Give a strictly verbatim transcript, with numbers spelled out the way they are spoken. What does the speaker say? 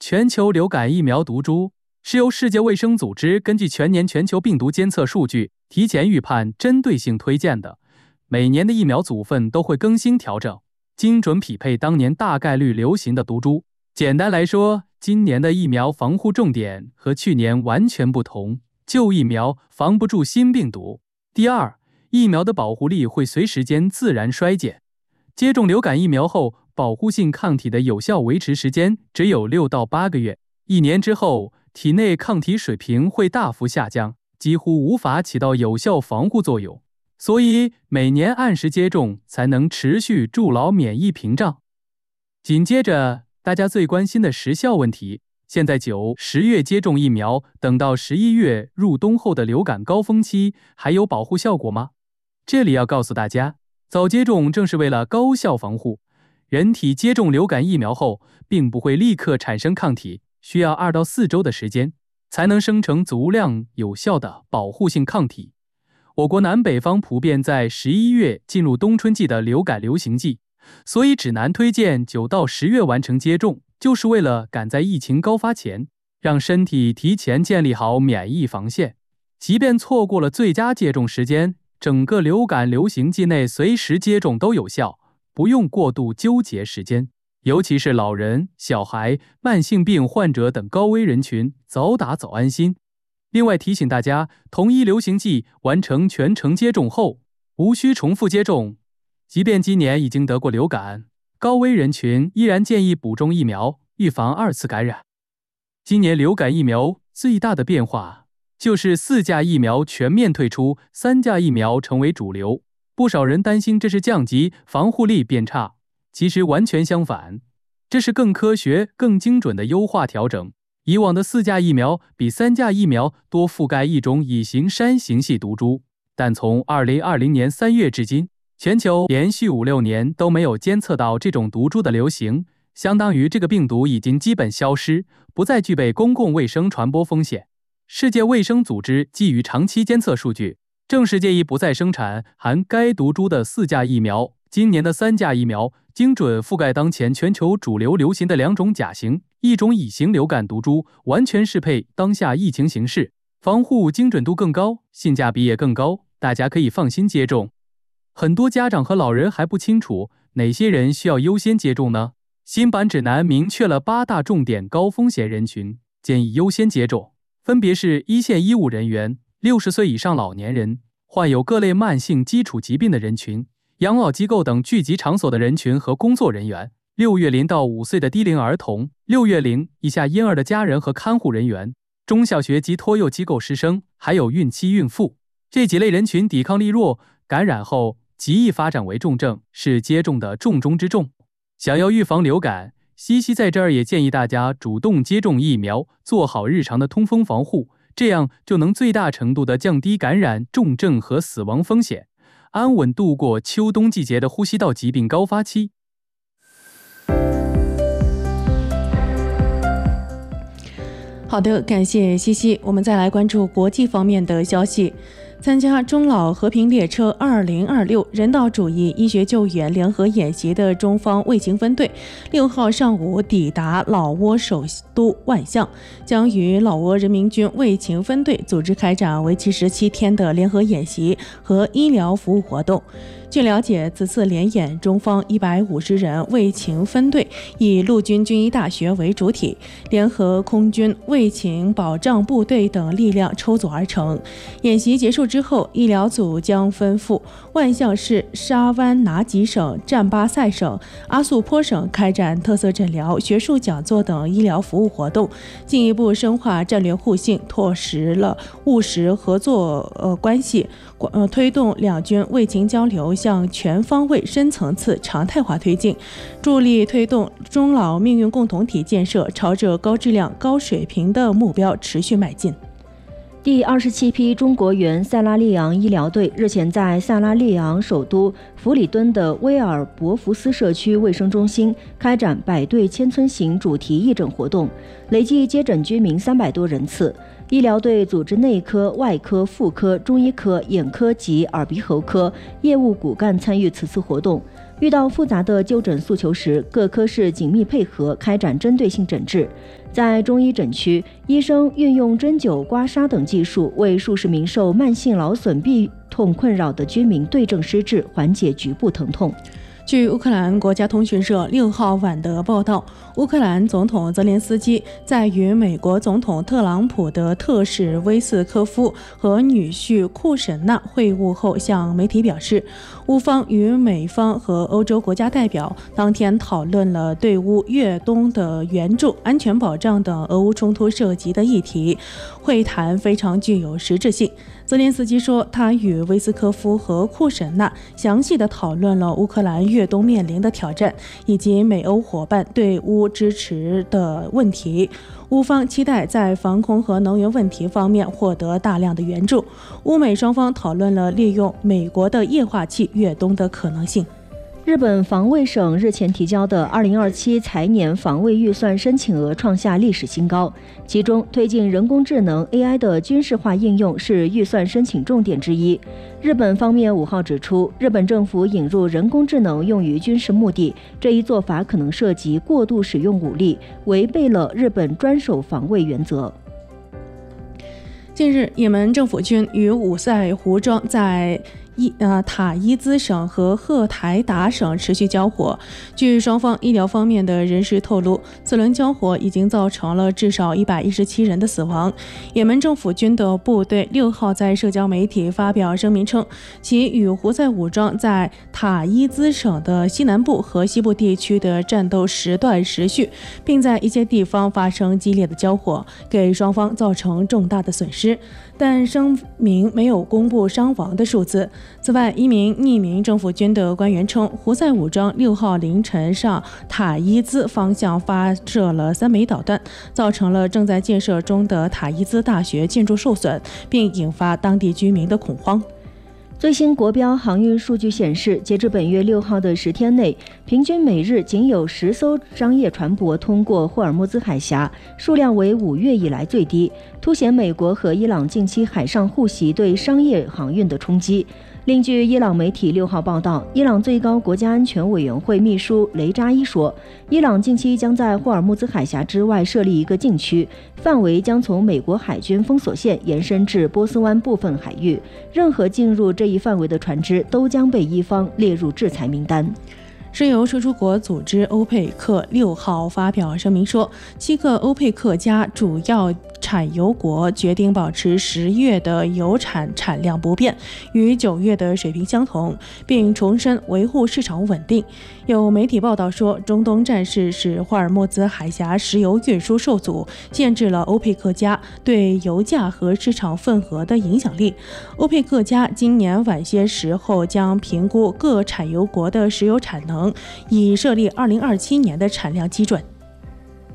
全球流感疫苗毒株是由世界卫生组织根据全年全球病毒监测数据提前预判针对性推荐的，每年的疫苗组分都会更新调整，精准匹配当年大概率流行的毒株。简单来说，今年的疫苗防护重点和去年完全不同，旧疫苗防不住新病毒。第二，疫苗的保护力会随时间自然衰减，接种流感疫苗后，保护性抗体的有效维持时间只有六到八个月，一年之后，体内抗体水平会大幅下降，几乎无法起到有效防护作用。所以，每年按时接种才能持续筑牢免疫屏障。紧接着，大家最关心的时效问题，现在九、十月接种疫苗，等到十一月入冬后的流感高峰期，还有保护效果吗？这里要告诉大家，早接种正是为了高效防护。人体接种流感疫苗后，并不会立刻产生抗体，需要二到四周的时间，才能生成足量有效的保护性抗体。我国南北方普遍在十一月进入冬春季的流感流行季，所以指南推荐九到十月完成接种，就是为了赶在疫情高发前，让身体提前建立好免疫防线。即便错过了最佳接种时间，整个流感流行季内随时接种都有效，不用过度纠结时间。尤其是老人、小孩、慢性病患者等高危人群，早打早安心。另外提醒大家，同一流行季完成全程接种后，无需重复接种。即便今年已经得过流感，高危人群依然建议补种疫苗，预防二次感染。今年流感疫苗最大的变化就是四价疫苗全面退出，三价疫苗成为主流。不少人担心这是降级，防护力变差，其实完全相反，这是更科学、更精准的优化调整。以往的四价疫苗比三价疫苗多覆盖一种乙型山型系毒株，但从二零二零年三月至今，全球连续五六年都没有监测到这种毒株的流行，相当于这个病毒已经基本消失，不再具备公共卫生传播风险。世界卫生组织基于长期监测数据，正式建议不再生产含该毒株的四价疫苗。今年的三价疫苗精准覆盖当前全球主流流行的两种甲型、一种乙型流感毒株，完全适配当下疫情形势，防护精准度更高，性价比也更高，大家可以放心接种。很多家长和老人还不清楚哪些人需要优先接种呢？新版指南明确了八大重点高风险人群，建议优先接种，分别是一线医务人员、六十岁以上老年人、患有各类慢性基础疾病的人群、养老机构等聚集场所的人群和工作人员、六月龄到五岁的低龄儿童、六月龄以下婴儿的家人和看护人员、中小学及托幼机构师生，还有孕期孕妇。这几类人群抵抗力弱，感染后极易发展为重症，是接种的重中之重。想要预防流感，西西在这儿也建议大家主动接种疫苗，做好日常的通风防护，这样就能最大程度地降低感染、重症和死亡风险，安稳度过秋冬季节的呼吸道疾病高发期。 好的，感谢西西。我们再来关注国际方面的消息。参加中老和平列车二零二六人道主义医学救援联合演习的中方卫勤分队六号上午抵达老挝首都万象，将与老挝人民军卫勤分队组织开展为期十七天的联合演习和医疗服务活动。据了解，此次联演，中方一百五十人卫勤分队以陆军军医大学为主体，联合空军卫勤保障部队等力量抽组而成。演习结束之后，医疗组将奔赴万象市沙湾拿吉省、占巴塞省、阿素颇省开展特色诊疗、学术讲座等医疗服务活动，进一步深化战略互信，拓实了务实合作呃关系，呃推动两军卫勤交流向全方位、深层次、常态化推进，助力推动中老命运共同体建设朝着高质量、高水平的目标持续迈进。 第二十七批中国援塞拉利昂医疗队日前在塞拉利昂首都弗里敦的威尔伯福斯社区卫生中心开展百队千村行主题义诊活动，累计接诊居民三百多人次。医疗队组织内科、外科、妇科、中医科、眼科及耳鼻喉科业务骨干参与此次活动。 遇到复杂的纠诊诉求时，各科室紧密配合，开展针对性诊治。在中医诊区，医生运用针灸、刮痧等技术，为数十名受慢性劳损痹痛困扰的居民对症施治，缓解局部疼痛。 据乌克兰国家通讯社六号晚的报道，乌克兰总统泽连斯基在与美国总统特朗普的特使威斯科夫和女婿库什纳会晤后，向媒体表示，乌方与美方和欧洲国家代表当天讨论了对乌越冬的援助、安全保障等俄乌冲突涉及的议题，会谈非常具有实质性。泽连斯基说，他与威斯科夫和库什纳详细地讨论了乌克兰越冬面临的挑战，以及美欧伙伴对乌支持的问题。乌方期待在防空和能源问题方面获得大量的援助。乌美双方讨论了利用美国的液化气越冬的可能性。 日本防卫省日前提交的二零二七财年防卫预算申请额创下历史新高，其中推进人工智能 A I 的军事化应用是预算申请重点之一。日本方面五号指出，日本政府引入人工智能用于军事目的，这一做法可能涉及过度使用武力，违背了日本专守防卫原则。 近日，也门政府军与五塞胡庄在伊呃塔伊兹省和赫台达省持续交火。据双方医疗方面的人士透露，此轮交火已经造成了至少一百一十七人的死亡。也门政府军的部队六号在社交媒体发表声明称，其与胡塞武装在塔伊兹省的西南部和西部地区的战斗时断时续，并在一些地方发生激烈的交火，给双方造成重大的损失。但声明没有公布伤亡的数字。此外，一名匿名政府军的官员称，胡塞武装六号凌晨上塔伊兹方向发射了三枚导弹，造成了正在建设中的塔伊兹大学建筑受损，并引发当地居民的恐慌。 最新国标航运数据显示，截至本月六号的十天内，平均每日仅有十艘商业船舶通过霍尔木兹海峡，数量为五月以来最低，凸显美国和伊朗近期海上互袭对商业航运的冲击。另据伊朗媒体六号报道，伊朗最高国家安全委员会秘书雷扎伊说，伊朗近期将在霍尔木兹海峡之外设立一个禁区，范围将从美国海军封锁线延伸至波斯湾部分海域，任何进入这一范围的船只都将被伊方列入制裁名单。 石油输出国组织欧佩克六号发表声明说，七个欧佩克加主要产油国决定保持十月的油产产量不变，与九月的水平相同，并重申维护市场稳定。有媒体报道说，中东战事使霍尔木兹海峡石油运输受阻，限制了欧佩克加对油价和市场份额的影响力。欧佩克加今年晚些时候将评估各产油国的石油产能，以设立二零二七年的产量基准。